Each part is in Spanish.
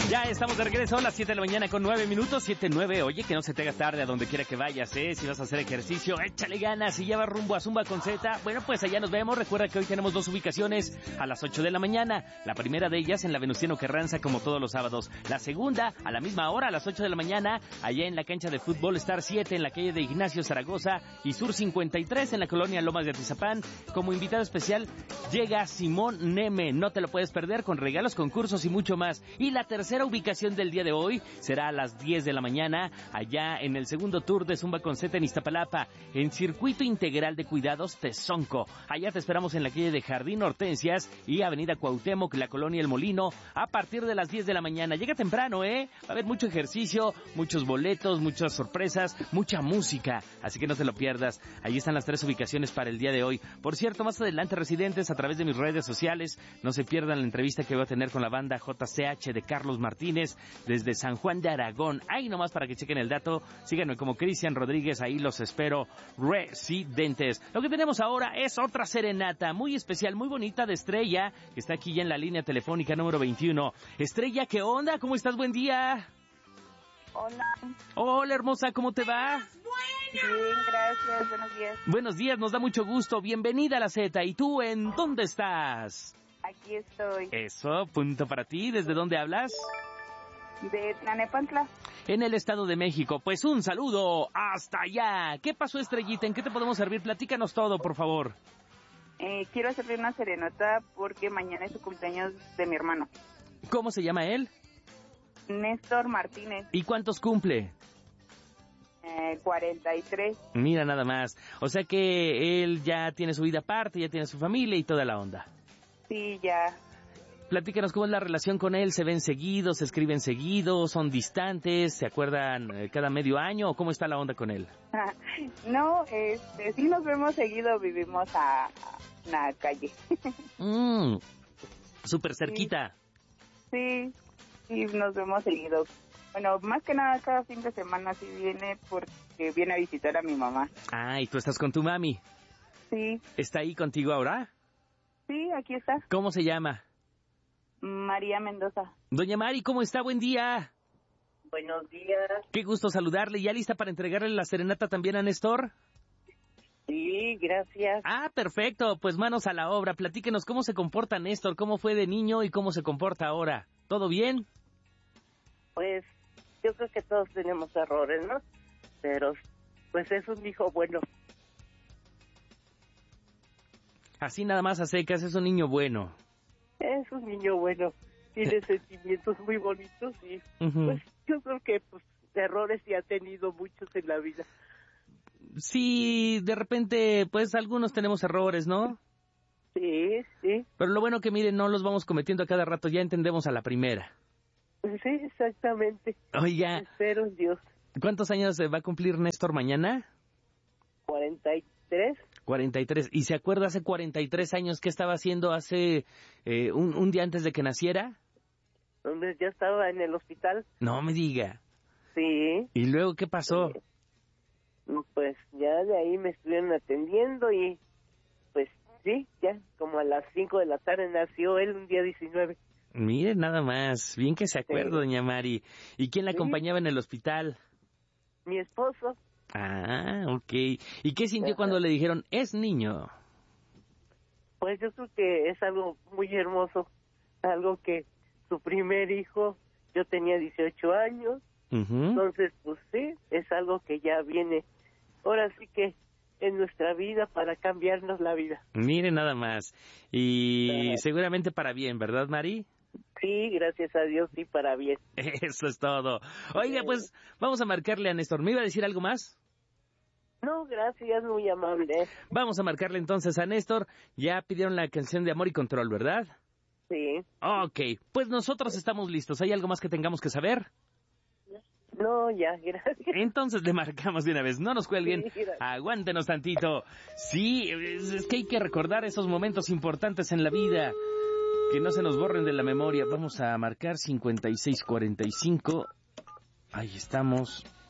Ya estamos de regreso a las 7 de la mañana con 9 minutos, 7:09. Oye, que no se te haga tarde a donde quiera que vayas, ¿eh? Si vas a hacer ejercicio, échale ganas. Si ya vas rumbo a Zumba con Z, bueno, pues allá nos vemos. Recuerda que hoy tenemos 2 ubicaciones a las 8 de la mañana. La primera de ellas en la Venustiano Carranza, como todos los sábados. La segunda, a la misma hora, a las 8 de la mañana, allá en la cancha de fútbol Star 7, en la calle de Ignacio Zaragoza y Sur 53, en la colonia Lomas de Atizapán. Como invitado especial, llega Simón Neme. No te lo puedes perder, con regalos, concursos y mucho más. Y la tercera ubicación del día de hoy será a las 10 de la mañana, allá en el segundo tour de Zumba con Z en Iztapalapa, en Circuito Integral de Cuidados Tezonco. Allá te esperamos en la calle de Jardín Hortensias y Avenida Cuauhtémoc, la colonia El Molino, a partir de las 10 de la mañana. Llega temprano, ¿eh? Va a haber mucho ejercicio, muchos boletos, muchas sorpresas, mucha música, así que no te lo pierdas. Ahí están las 3 ubicaciones para el día de hoy. Por cierto, más adelante, residentes, a través de mis redes sociales, no se pierdan la entrevista que voy a tener con la banda JCH de Carlos Martínez desde San Juan de Aragón. Ahí nomás para que chequen el dato. Síganme como Cristian Rodríguez, ahí los espero, residentes. Lo que tenemos ahora es otra serenata muy especial, muy bonita, de Estrella, que está aquí ya en la línea telefónica número 21. Estrella, ¿qué onda? ¿Cómo estás? Buen día. Hola. Hola, hermosa, ¿cómo te va? Bien, gracias, buenos días. Buenos días, nos da mucho gusto. Bienvenida a la Z. ¿Y tú en dónde estás? Aquí estoy. Eso, punto para ti. ¿Desde dónde hablas? De Tlalnepantla. En el Estado de México. Pues un saludo hasta allá. ¿Qué pasó, Estrellita? ¿En qué te podemos servir? Platícanos todo, por favor. Quiero hacerle una serenata porque mañana es su cumpleaños de mi hermano. ¿Cómo se llama él? Néstor Martínez. ¿Y cuántos cumple? 43. Mira nada más. O sea que él ya tiene su vida aparte, ya tiene su familia y toda la onda. Sí, ya. Platícanos cómo es la relación con él. ¿Se ven seguidos, se escriben seguidos, son distantes, se acuerdan cada medio año o cómo está la onda con él? No, sí nos vemos seguido, vivimos a una calle. Súper cerquita. Sí, nos vemos seguido. Bueno, más que nada cada fin de semana sí viene porque viene a visitar a mi mamá. Ah, ¿y tú estás con tu mami? Sí. ¿Está ahí contigo ahora? Sí, aquí está. ¿Cómo se llama? María Mendoza. Doña Mari, ¿cómo está? Buen día. Buenos días. Qué gusto saludarle. ¿Ya lista para entregarle la serenata también a Néstor? Sí, gracias. Ah, perfecto. Pues manos a la obra. Platíquenos cómo se comporta Néstor, cómo fue de niño y cómo se comporta ahora. ¿Todo bien? Pues yo creo que todos tenemos errores, ¿no? Pero pues es un hijo bueno. Así nada más a secas, es un niño bueno. Es un niño bueno. Tiene sentimientos muy bonitos y pues yo creo que pues errores sí ha tenido muchos en la vida. Sí, de repente, pues algunos tenemos errores, ¿no? Sí, sí. Pero lo bueno que miren, no los vamos cometiendo a cada rato, ya entendemos a la primera. Sí, exactamente. Oiga, Espero en Dios. ¿cuántos años va a cumplir Néstor mañana? 43. 43. ¿Y se acuerda hace 43 años qué estaba haciendo hace un día antes de que naciera? Donde ya estaba en el hospital. No me diga. Sí. ¿Y luego qué pasó? Pues ya de ahí me estuvieron atendiendo y pues sí, ya como a las 5 de la tarde nació él un día 19. Mire, nada más. Bien que se acuerda, doña Mari. ¿Y quién la acompañaba en el hospital? Mi esposo. Ah, ok. ¿Y qué sintió cuando le dijeron, es niño? Pues yo creo que es algo muy hermoso, algo que su primer hijo, yo tenía 18 años, entonces pues sí, es algo que ya viene, ahora sí que en nuestra vida para cambiarnos la vida. Mire nada más. Y seguramente para bien, ¿verdad, Mari? Sí, gracias a Dios, sí, para bien. Eso es todo. Oiga, pues vamos a marcarle a Néstor. ¿Me iba a decir algo más? No, gracias, muy amable. Vamos a marcarle entonces a Néstor. Ya pidieron la canción de Amor y Control, ¿verdad? Sí. Ok, pues nosotros estamos listos. ¿Hay algo más que tengamos que saber? No, ya, gracias. Entonces le marcamos de una vez. No nos cuelguen. Sí, aguántenos tantito. Sí, es que hay que recordar esos momentos importantes en la vida. Que no se nos borren de la memoria. Vamos a marcar 5645. Ahí estamos.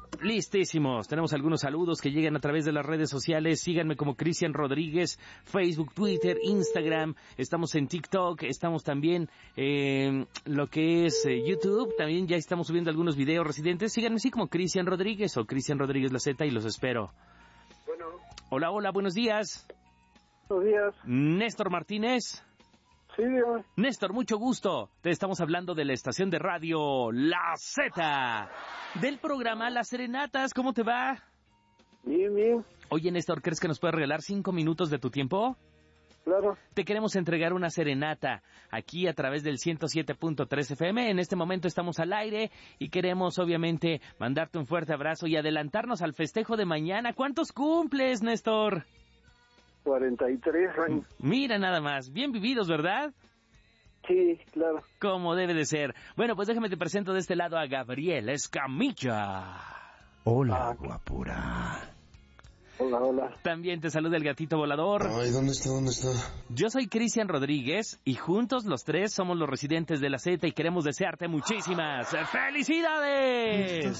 Listísimos. Tenemos algunos saludos que llegan a través de las redes sociales. Síganme como Cristian Rodríguez, Facebook, Twitter, Instagram. Estamos en TikTok. Estamos también en lo que es YouTube. También ya estamos subiendo algunos videos residentes. Síganme así como Cristian Rodríguez o Cristian Rodríguez La Z y los espero. Bueno. Hola, hola, buenos días. Buenos días. Néstor Martínez. Sí, dígame. Néstor, mucho gusto. Te estamos hablando de la estación de radio La Z, del programa Las Serenatas. ¿Cómo te va? Bien, bien. Oye, Néstor, ¿crees que nos puedes regalar 5 minutos de tu tiempo? Claro. Te queremos entregar una serenata aquí a través del 107.3 FM. En este momento estamos al aire y queremos, obviamente, mandarte un fuerte abrazo y adelantarnos al festejo de mañana. ¿Cuántos cumples, Néstor? 43 años. Mira nada más, bien vividos, ¿verdad? Sí, claro. Como debe de ser. Bueno, pues déjame te presento de este lado a Gabriel Escamilla. Hola, guapura. Hola, hola. También te saluda el gatito volador. Ay, ¿dónde está? Yo soy Cristian Rodríguez y juntos los tres somos los residentes de La Z y queremos desearte muchísimas ¡felicidades!